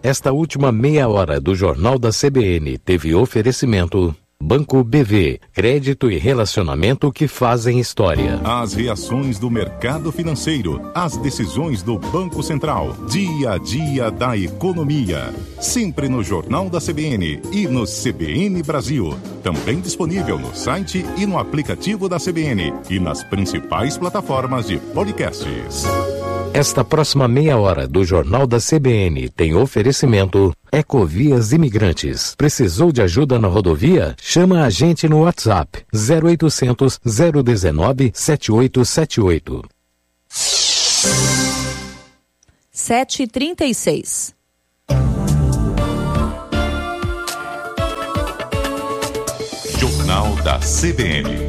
Esta última meia hora do Jornal da CBN teve oferecimento Banco BV, crédito e relacionamento que fazem história. As reações do mercado financeiro, as decisões do Banco Central, dia a dia da economia. Sempre no Jornal da CBN e no CBN Brasil. Também disponível no site e no aplicativo da CBN e nas principais plataformas de podcasts. Esta próxima meia hora do Jornal da CBN tem oferecimento Ecovias Imigrantes. Precisou de ajuda na rodovia? Chama a gente no WhatsApp 0800 019 7878. 7h36. Jornal da CBN.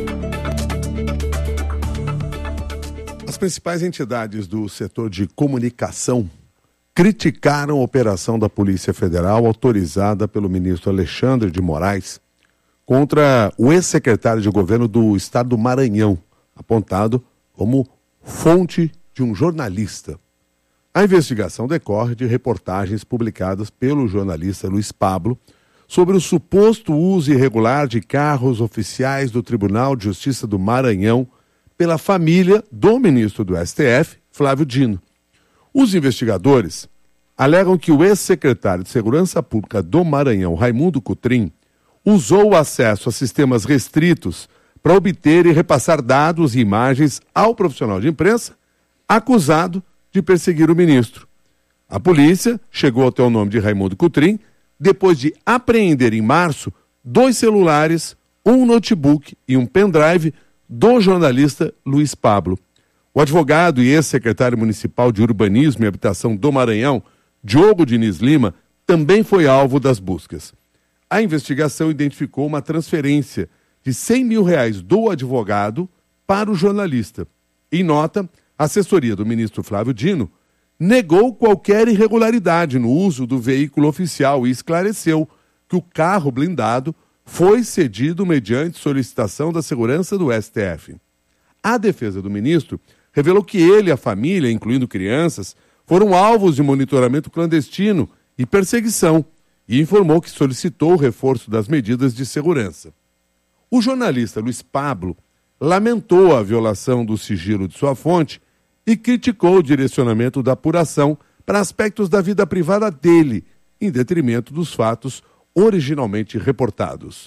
As principais entidades do setor de comunicação criticaram a operação da Polícia Federal autorizada pelo ministro Alexandre de Moraes contra o ex-secretário de governo do estado do Maranhão, apontado como fonte de um jornalista. A investigação decorre de reportagens publicadas pelo jornalista Luiz Pablo sobre o suposto uso irregular de carros oficiais do Tribunal de Justiça do Maranhão pela família do ministro do STF, Flávio Dino. Os investigadores alegam que o ex-secretário de Segurança Pública do Maranhão, Raimundo Cotrim, usou o acesso a sistemas restritos para obter e repassar dados e imagens ao profissional de imprensa acusado de perseguir o ministro. A polícia chegou até o nome de Raimundo Cotrim depois de apreender em março 2 celulares, um notebook e um pendrive do jornalista Luiz Pablo. O advogado e ex-secretário municipal de Urbanismo e Habitação do Maranhão, Diogo Diniz Lima, também foi alvo das buscas. A investigação identificou uma transferência de R$100 mil do advogado para o jornalista. Em nota, a assessoria do ministro Flávio Dino negou qualquer irregularidade no uso do veículo oficial e esclareceu que o carro blindado foi cedido mediante solicitação da segurança do STF. A defesa do ministro revelou que ele e a família, incluindo crianças, foram alvos de monitoramento clandestino e perseguição e informou que solicitou o reforço das medidas de segurança. O jornalista Luiz Pablo lamentou a violação do sigilo de sua fonte e criticou o direcionamento da apuração para aspectos da vida privada dele, em detrimento dos fatos originalmente reportados.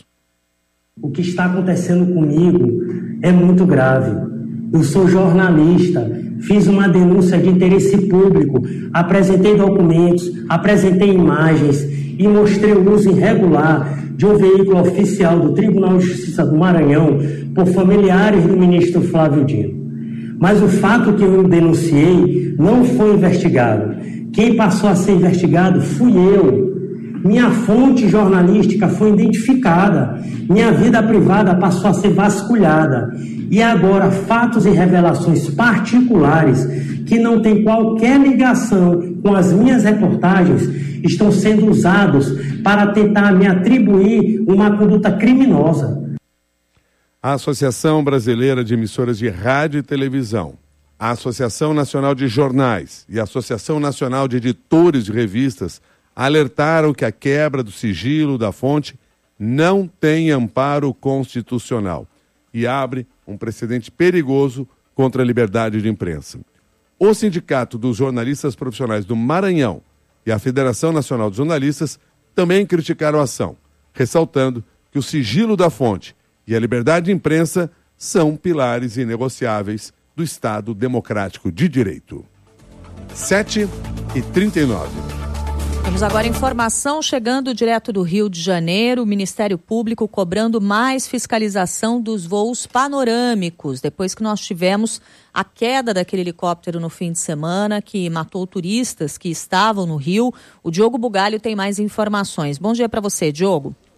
O que está acontecendo comigo é muito grave. Eu sou jornalista, fiz uma denúncia de interesse público, apresentei documentos, apresentei imagens e mostrei o uso irregular de um veículo oficial do Tribunal de Justiça do Maranhão por familiares do ministro Flávio Dino. Mas o fato que eu denunciei não foi investigado. Quem passou a ser investigado fui eu. Minha fonte jornalística foi identificada. Minha vida privada passou a ser vasculhada. E agora, fatos e revelações particulares que não têm qualquer ligação com as minhas reportagens estão sendo usados para tentar me atribuir uma conduta criminosa. A Associação Brasileira de Emissoras de Rádio e Televisão, a Associação Nacional de Jornais e a Associação Nacional de Editores de Revistas alertaram que a quebra do sigilo da fonte não tem amparo constitucional e abre um precedente perigoso contra a liberdade de imprensa. O Sindicato dos Jornalistas Profissionais do Maranhão e a Federação Nacional de Jornalistas também criticaram a ação, ressaltando que o sigilo da fonte e a liberdade de imprensa são pilares inegociáveis do Estado Democrático de Direito. 7h39. Temos agora informação chegando direto do Rio de Janeiro, o Ministério Público cobrando mais fiscalização dos voos panorâmicos, depois que nós tivemos a queda daquele helicóptero no fim de semana que matou turistas que estavam no Rio. O Diogo Bugalho tem mais informações. Bom dia para você, Diogo.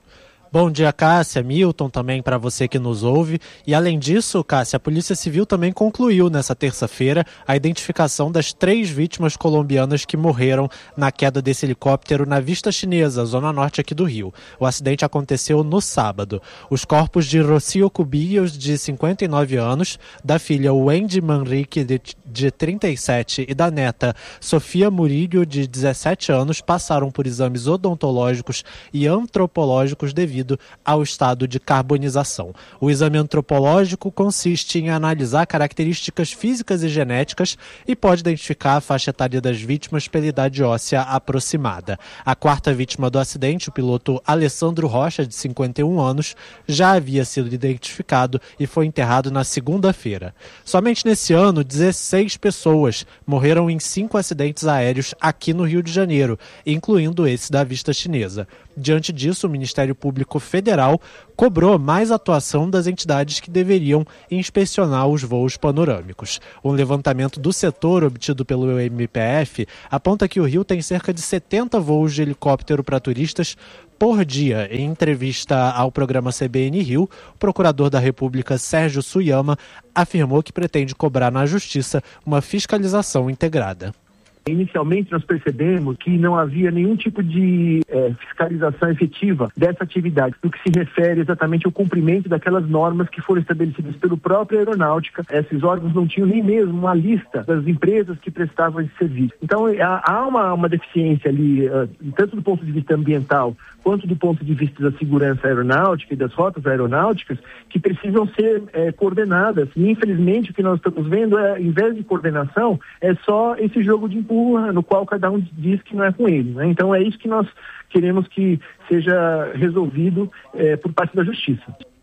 Bom dia, Cássia, Milton, também para você que nos ouve. E além disso, Cássia, a Polícia Civil também concluiu nessa terça-feira a identificação das 3 vítimas colombianas que morreram na queda desse helicóptero na Vista Chinesa, zona norte aqui do Rio. O acidente aconteceu no sábado. Os corpos de Rocio Cubillos, de 59 anos, da filha Wendy Manrique, de 37, e da neta Sofia Murillo, de 17 anos, passaram por exames odontológicos e antropológicos devido ao estado de carbonização. O exame antropológico consiste em analisar características físicas e genéticas e pode identificar a faixa etária das vítimas pela idade óssea aproximada. A 4ª vítima do acidente, o piloto Alessandro Rocha, de 51 anos, já havia sido identificado e foi enterrado na segunda-feira. Somente nesse ano, 16 pessoas morreram em 5 acidentes aéreos aqui no Rio de Janeiro, incluindo esse da Vista Chinesa. Diante disso, o Ministério Público Federal cobrou mais atuação das entidades que deveriam inspecionar os voos panorâmicos. Um levantamento do setor obtido pelo MPF aponta que o Rio tem cerca de 70 voos de helicóptero para turistas por dia. Em entrevista ao programa CBN Rio, o procurador da República, Sérgio Suyama, afirmou que pretende cobrar na Justiça uma fiscalização integrada. Inicialmente nós percebemos que não havia nenhum tipo de fiscalização efetiva dessa atividade, no que se refere exatamente ao cumprimento daquelas normas que foram estabelecidas pelo próprio Aeronáutica. Esses órgãos não tinham nem mesmo uma lista das empresas que prestavam esse serviço. Então há uma deficiência ali, tanto do ponto de vista ambiental, quanto do ponto de vista da segurança aeronáutica e das rotas aeronáuticas, que precisam ser coordenadas. E infelizmente o que nós estamos vendo em vez de coordenação, é só esse jogo de empurra, no qual cada um diz que não é com ele, né? Então é isso que nós queremos que seja resolvido por parte da Justiça.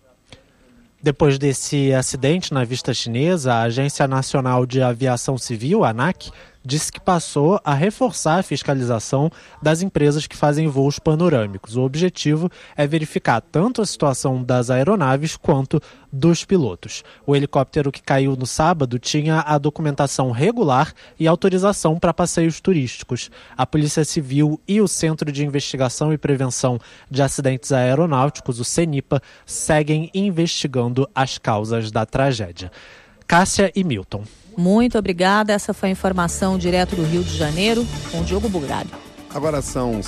Depois desse acidente na Vista Chinesa, a Agência Nacional de Aviação Civil, a ANAC, disse que passou a reforçar a fiscalização das empresas que fazem voos panorâmicos. O objetivo é verificar tanto a situação das aeronaves quanto dos pilotos. O helicóptero que caiu no sábado tinha a documentação regular e autorização para passeios turísticos. A Polícia Civil e o Centro de Investigação e Prevenção de Acidentes Aeronáuticos, o CENIPA, seguem investigando as causas da tragédia. Cássia e Milton. Muito obrigada. Essa foi a informação direto do Rio de Janeiro com o Diogo Bugalho. Agora são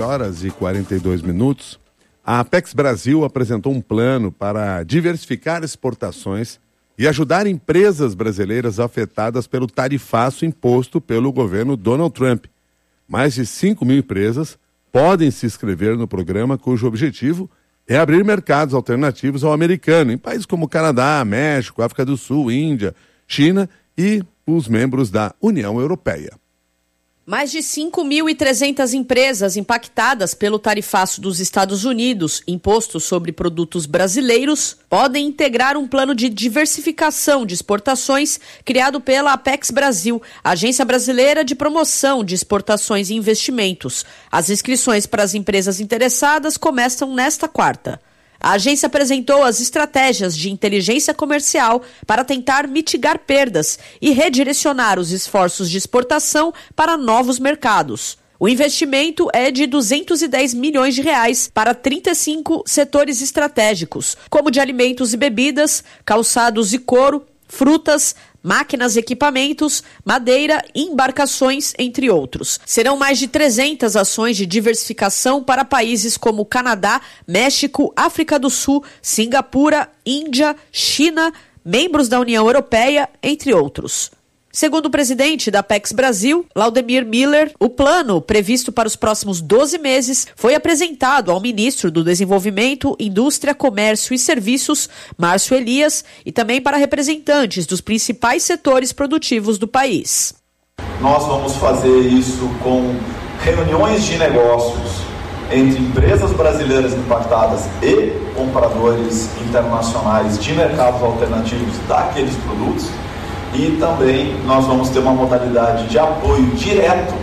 7h42. A Apex Brasil apresentou um plano para diversificar exportações e ajudar empresas brasileiras afetadas pelo tarifaço imposto pelo governo Donald Trump. Mais de 5 mil empresas podem se inscrever no programa, cujo objetivo é abrir mercados alternativos ao americano, em países como Canadá, México, África do Sul, Índia, China e os membros da União Europeia. Mais de 5.300 empresas impactadas pelo tarifaço dos Estados Unidos, imposto sobre produtos brasileiros, podem integrar um plano de diversificação de exportações criado pela Apex Brasil, Agência Brasileira de Promoção de Exportações e Investimentos. As inscrições para as empresas interessadas começam nesta quarta. A agência apresentou as estratégias de inteligência comercial para tentar mitigar perdas e redirecionar os esforços de exportação para novos mercados. O investimento é de R$210 milhões para 35 setores estratégicos, como de alimentos e bebidas, calçados e couro, frutas, máquinas e equipamentos, madeira e embarcações, entre outros. Serão mais de 300 ações de diversificação para países como Canadá, México, África do Sul, Singapura, Índia, China, membros da União Europeia, entre outros. Segundo o presidente da Apex Brasil, Laudemir Miller, o plano previsto para os próximos 12 meses foi apresentado ao ministro do Desenvolvimento, Indústria, Comércio e Serviços, Márcio Elias, e também para representantes dos principais setores produtivos do país. Nós vamos fazer isso com reuniões de negócios entre empresas brasileiras impactadas e compradores internacionais de mercados alternativos daqueles produtos. E também nós vamos ter uma modalidade de apoio direto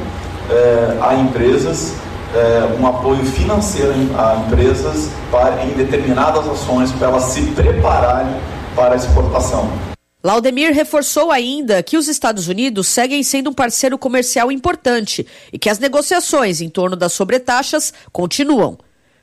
a empresas, um apoio financeiro a empresas em determinadas ações para elas se prepararem para a exportação. Laudemir reforçou ainda que os Estados Unidos seguem sendo um parceiro comercial importante e que as negociações em torno das sobretaxas continuam.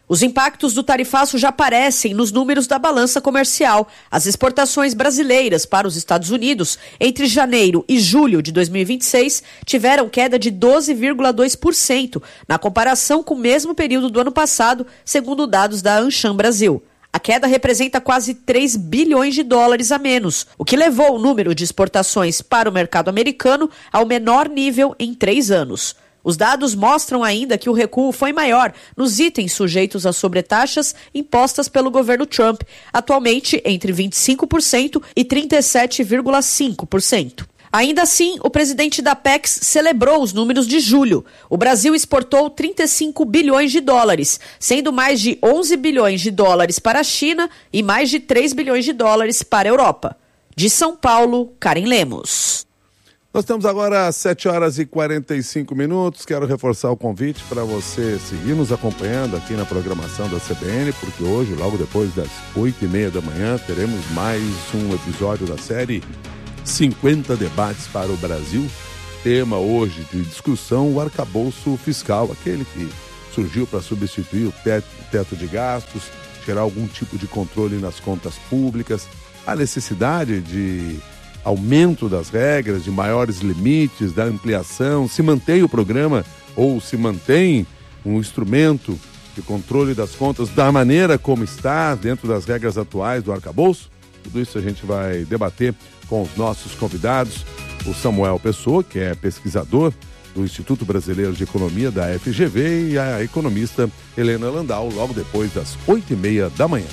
Os impactos do tarifaço já aparecem nos números da balança comercial. As exportações brasileiras para os Estados Unidos entre janeiro e julho de 2026 tiveram queda de 12,2% na comparação com o mesmo período do ano passado, segundo dados da Ancham Brasil. A queda representa quase 3 bilhões de dólares a menos, o que levou o número de exportações para o mercado americano ao menor nível em 3 anos. Os dados mostram ainda que o recuo foi maior nos itens sujeitos a sobretaxas impostas pelo governo Trump, atualmente entre 25% e 37,5%. Ainda assim, o presidente da Apex celebrou os números de julho. O Brasil exportou 35 bilhões de dólares, sendo mais de 11 bilhões de dólares para a China e mais de 3 bilhões de dólares para a Europa. De São Paulo, Karen Lemos. Nós estamos agora às 7h45. Quero reforçar o convite para você seguir nos acompanhando aqui na programação da CBN, porque hoje, logo depois das 8h30 da manhã, teremos mais um episódio da série 50 debates para o Brasil. Tema hoje de discussão, o arcabouço fiscal, aquele que surgiu para substituir o teto de gastos, gerar algum tipo de controle nas contas públicas, a necessidade de aumento das regras, de maiores limites, da ampliação, se mantém o programa ou se mantém um instrumento de controle das contas da maneira como está, dentro das regras atuais do arcabouço. Tudo isso a gente vai debater com os nossos convidados, o Samuel Pessoa, que é pesquisador do Instituto Brasileiro de Economia da FGV, e a economista Helena Landau, logo depois das 8h30 da manhã.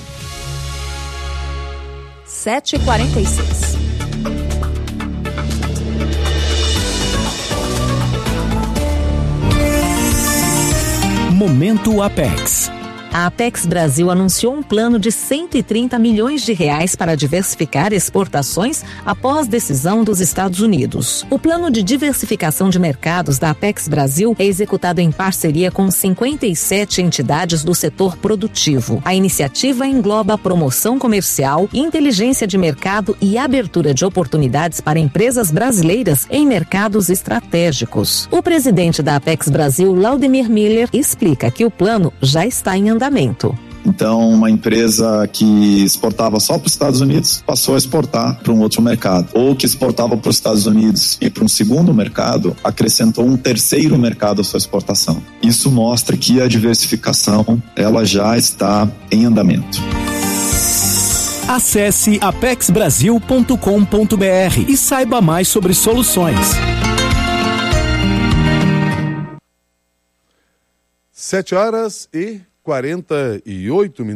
7h46. Momento Apex. A Apex Brasil anunciou um plano de 130 milhões de reais para diversificar exportações após decisão dos Estados Unidos. O plano de diversificação de mercados da Apex Brasil é executado em parceria com 57 entidades do setor produtivo. A iniciativa engloba promoção comercial, inteligência de mercado e abertura de oportunidades para empresas brasileiras em mercados estratégicos. O presidente da Apex Brasil, Laudemir Miller, explica que o plano já está em andamento. Então, uma empresa que exportava só para os Estados Unidos passou a exportar para um outro mercado, ou que exportava para os Estados Unidos e para um segundo mercado, acrescentou um terceiro mercado à sua exportação. Isso mostra que a diversificação ela já está em andamento. Acesse apexbrasil.com.br e saiba mais sobre soluções. 7h48.